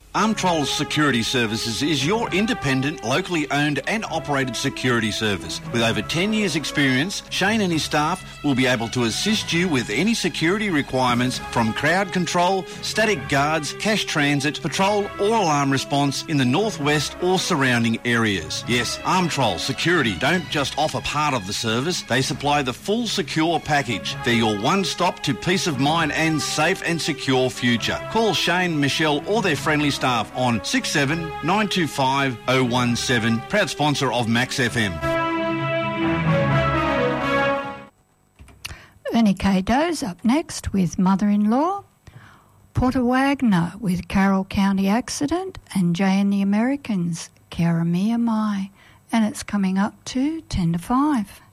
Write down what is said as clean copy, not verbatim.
Armtrol Security Services is your independent, locally owned and operated security service. With over 10 years' experience, Shane and his staff will be able to assist you with any security requirements from crowd control, static guards, cash transit, patrol or alarm response in the northwest or surrounding areas. Yes, Armtrol Security don't just offer part of the service, they supply the full secure package. They're your one-stop to peace of mind and safe and secure future. Call Shane, Michelle or their friendly staff on 67 925 017, proud sponsor of Max FM. Ernie K. Doe's up next with Mother-in-Law, Porter Wagner with Carroll County Accident, and Jay and the Americans, Cara Mia Mai. And it's coming up to 10 to 5.